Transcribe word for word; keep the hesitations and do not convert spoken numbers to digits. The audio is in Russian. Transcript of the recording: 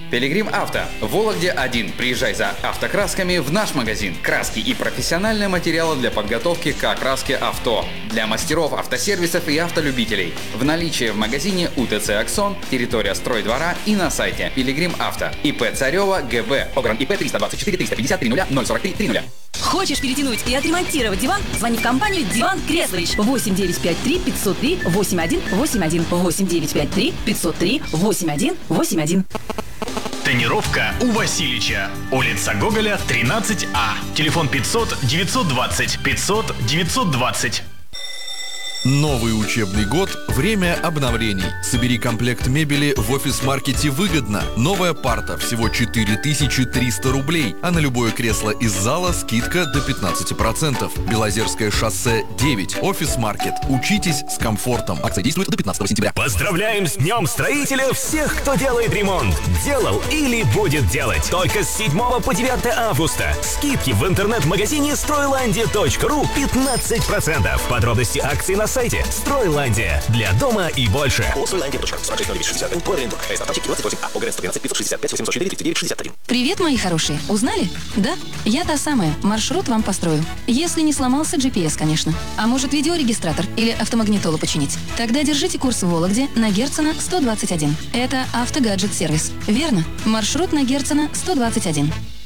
Пилигрим Авто. В Вологде один. Приезжай за автокрасками в наш магазин. Краски и профессиональные материалы для подготовки к окраске авто. Для мастеров, автосервисов и автолюбителей. В наличии в магазине УТЦ «Аксон», территория стройдвора и на сайте Пилигрим Авто. ИП Царева ГБ. Огран ИП триста двадцать четыре триста пятьдесят три нуля ноль сорок три три нуля. Хочешь перетянуть и отремонтировать диван? Звони в компанию «Диван Креслович». восемь девятьсот пятьдесят три пятьсот три восемьдесят один восемьдесят один. восемь девятьсот пятьдесят три пятьсот три восемьдесят один восемьдесят один. Тонировка у Васильича. Улица Гоголя, тринадцать А. Телефон пятьсот девятьсот двадцать пятьсот девятьсот двадцать. Новый учебный год – время обновлений. Собери комплект мебели в офис-маркете выгодно. Новая парта – всего четыре тысячи триста рублей, а на любое кресло из зала скидка до пятнадцати процентов. Белозерское шоссе девять. Офис-маркет. Учитесь с комфортом. Акция действует до пятнадцатого сентября. Поздравляем с Днем Строителя всех, кто делает ремонт. Делал или будет делать. Только с седьмого по девятое августа. Скидки в интернет-магазине стройландия точка ру пятнадцать процентов. Подробности акции на сайте Стройландия. Для дома и больше. Привет, мои хорошие. Узнали? Да? Я та самая. Маршрут вам построю. Если не сломался джи пи эс, конечно. А может, видеорегистратор или автомагнитолу починить? Тогда держите курс в Вологде на Герцена сто двадцать один. Это автогаджет-сервис. Верно? Маршрут на Герцена сто двадцать один.